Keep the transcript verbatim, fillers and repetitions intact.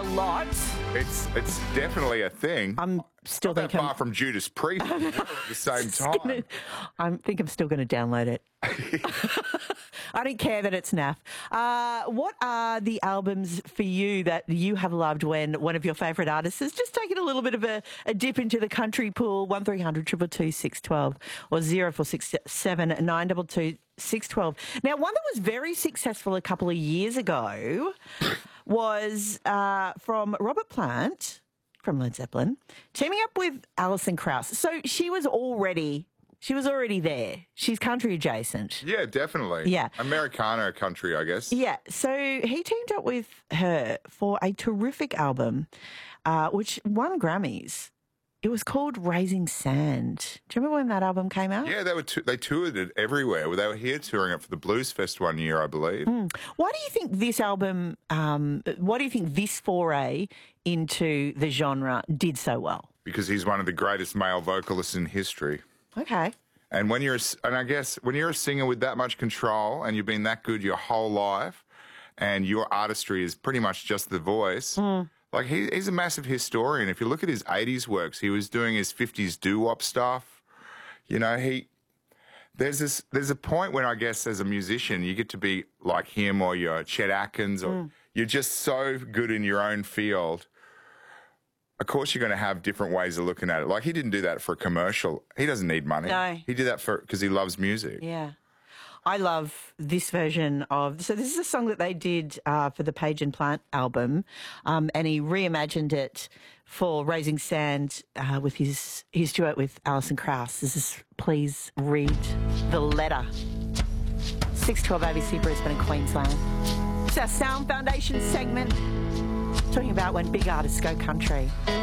lot. It's it's definitely a thing. I'm still Not that thinking far from Judas Priest at the same time. I think I'm still going to download it. I don't care that it's naff. Uh, what are the albums for you that you have loved when one of your favourite artists has just taken a little bit of a, a dip into the country pool? one three hundred two two two six one two or zero four six seven nine two two six one two. Now, one that was very successful a couple of years ago was uh, from Robert Plant from Led Zeppelin, teaming up with Alison Krauss. So she was already... She was already there. She's country adjacent. Yeah, definitely. Yeah. Americana country, I guess. Yeah. So he teamed up with her for a terrific album, uh, which won Grammys. It was called Raising Sand. Do you remember when that album came out? Yeah, they were t- they toured it everywhere. They were here touring it for the Blues Fest one year, I believe. Mm. Why do you think this album, um, why do you think this foray into the genre did so well? Because he's one of the greatest male vocalists in history. Okay. And when you're, and I guess when you're a singer with that much control and you've been that good your whole life, and your artistry is pretty much just the voice, mm. like he, he's a massive historian. If you look at his eighties works, he was doing his fifties doo-wop stuff. You know, he there's this there's a point when I guess as a musician you get to be like him or you're Chet Atkins or mm. you're just so good in your own field. Of course, you're going to have different ways of looking at it. Like, he didn't do that for a commercial. He doesn't need money. No. He did that for because he loves music. Yeah. I love this version of... So this is a song that they did uh, for the Page and Plant album, um, and he reimagined it for Raising Sand uh, with his, his duet with Alison Krauss. This is Please Read the Letter. six twelve A B C Brisbane and Queensland. It's our Sound Foundation segment, talking about when big artists go country.